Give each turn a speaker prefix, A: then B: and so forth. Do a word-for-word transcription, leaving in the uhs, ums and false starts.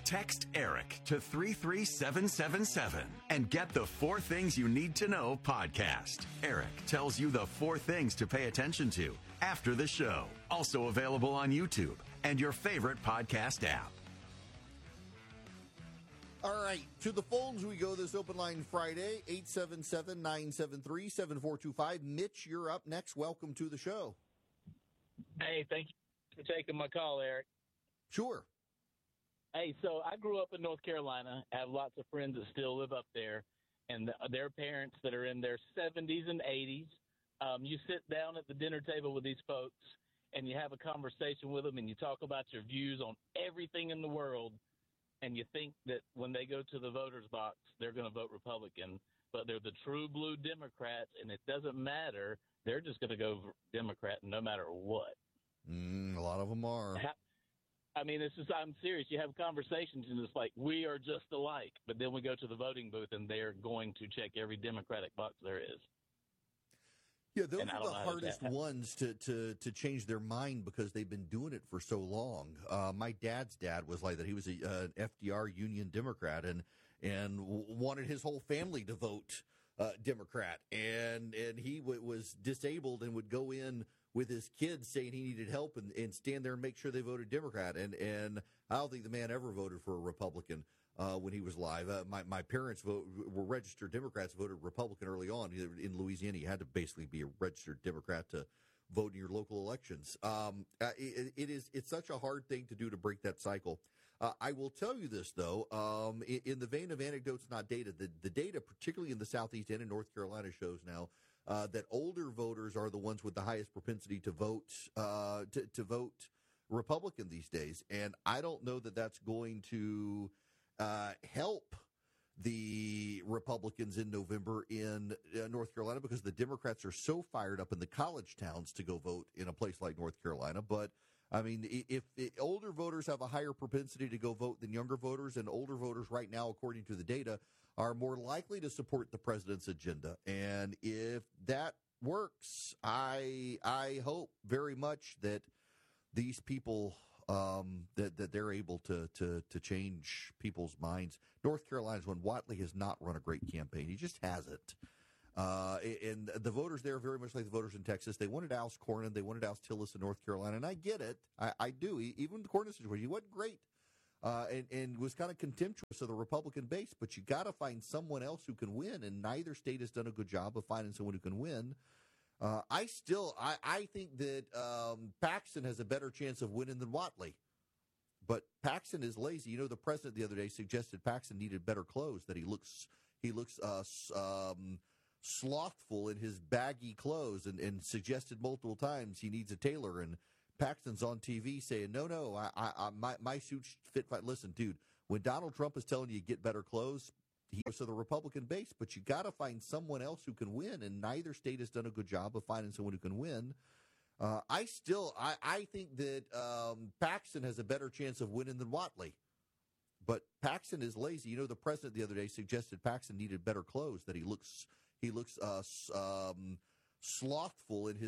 A: Text ERIC to three three seven seven seven and get the Four Things You Need to Know podcast. ERIC tells you the four things to pay attention to after the show. Also available on YouTube and your favorite podcast app.
B: All right, to the phones we go this Open Line Friday, eight seven seven, nine seven three, seven four two five. Mitch, you're up next. Welcome to the show.
C: Hey, thank you for taking my call, Eric.
B: Sure.
C: Hey, so I grew up in North Carolina. I have lots of friends that still live up there, and the, their parents that are in their seventies and eighties. Um, you sit down at the dinner table with these folks, and you have a conversation with them, and you talk about your views on everything in the world, and you think that when they go to the voters box, they're going to vote Republican, but they're the true blue Democrats, and it doesn't matter. They're just going to go Democrat no matter what.
B: Mm, a lot of them are.
C: How, I mean, it's just, I'm serious. You have conversations, and it's like, we are just alike. But then we go to the voting booth, and they're going to check every Democratic box there is.
B: Yeah, those
C: And I
B: are
C: don't
B: the
C: know how
B: hardest
C: that-
B: ones to, to, to change their mind because they've been doing it for so long. Uh, my dad's dad was like that. He was a, uh, an F D R Union Democrat and and w- wanted his whole family to vote uh, Democrat. And, and he w- was disabled and would go in with his kids saying he needed help and, and stand there and make sure they voted Democrat. And, and I don't think the man ever voted for a Republican uh, when he was alive. Uh, my, my parents vote, were registered Democrats, voted Republican early on. In Louisiana, you had to basically be a registered Democrat to vote in your local elections. Um, uh, it, it is it's such a hard thing to do to break that cycle. Uh, I will tell you this, though, um, in, in the vein of anecdotes, not data, the, the data, particularly in the Southeast and in North Carolina, shows now Uh, that older voters are the ones with the highest propensity to vote uh, to, to vote Republican these days, and I don't know that that's going to uh, help the Republicans in November in uh, North Carolina because the Democrats are so fired up in the college towns to go vote in a place like North Carolina. But I mean, if, if older voters have a higher propensity to go vote than younger voters, and older voters right now, according to the data, are more likely to support the president's agenda. And if that works, I I hope very much that these people um, that that they're able to to to change people's minds. North Carolina is one. Whatley has not run a great campaign; he just hasn't. Uh, and the voters there are very much like the voters in Texas. They wanted Alice Cornyn, they wanted Alice Tillis in North Carolina, and I get it. I, I do. Even the Cornyn situation, he wasn't great. Uh, and, and was kind of contemptuous of the Republican base, but you got to find someone else who can win, and neither state has done a good job of finding someone who can win. Uh, I still, I, I think that um, Paxton has a better chance of winning than Whatley, but Paxton is lazy. You know, the president the other day suggested Paxton needed better clothes. That he looks, he looks uh, um, slothful in his baggy clothes, and, and suggested multiple times he needs a tailor. And Paxton's on T V saying, no, no, I, I, my, my suits fit fine. Listen, dude, when Donald Trump is telling you get better clothes, he goes to the Republican base, but you got to find someone else who can win, and neither state has done a good job of finding someone who can win. Uh, I still, I, I think that um, Paxton has a better chance of winning than Whatley, but Paxton is lazy. You know, the president the other day suggested Paxton needed better clothes. That he looks, he looks uh, um, slothful in his